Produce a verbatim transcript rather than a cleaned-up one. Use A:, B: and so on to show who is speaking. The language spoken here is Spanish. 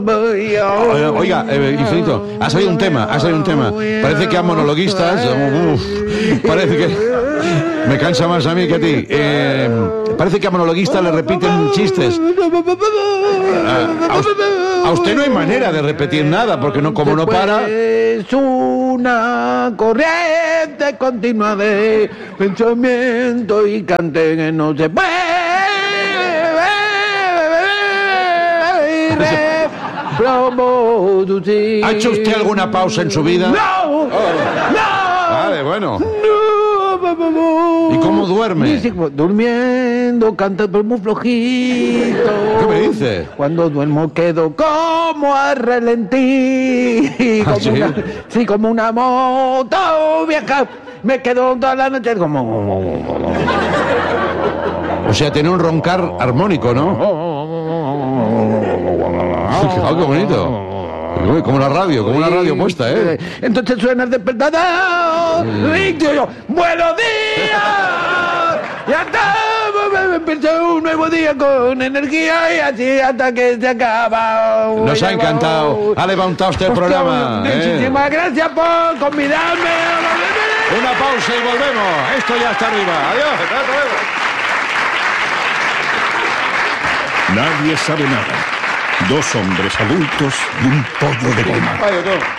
A: Oiga, oiga eh, Infinito, ha salido un tema, ha salido un tema. Parece que a monologuistas, uf, parece que me cansa más a mí que a ti. Eh, parece que a monologuistas le repiten chistes. A, a, usted, a usted no hay manera de repetir nada, porque no, como no para.
B: Es una corriente continua de pensamiento y cante que no se puede.
A: ¿Ha hecho usted alguna pausa en su vida?
B: ¡No!
A: Oh.
B: ¡No!
A: Vale, bueno.
B: No.
A: ¿Y cómo duerme?
B: Durmiendo, canta pero muy flojito.
A: ¿Qué me dice?
B: Cuando duermo quedo como a relentí.
A: ¿Ah,
B: Como
A: sí?
B: una, sí, como una moto vieja. Me quedo toda la noche como...
A: O sea, tiene un roncar armónico, ¿no? ¡Ah, qué bonito! Como la radio, como una radio puesta, ¿eh?
B: Entonces suena el despertador. Y digo yo, ¡buenos días! ¡Ya está! Empieza un nuevo día con energía y así hasta que se acaba.
A: Nos ha encantado. Ha levantado usted el programa.
B: Muchísimas ¿eh? gracias por convidarme.
A: Una pausa y volvemos. Esto ya está arriba. Adiós. Hasta luego.
C: Nadie sabe nada. Dos hombres adultos y un pozo de goma.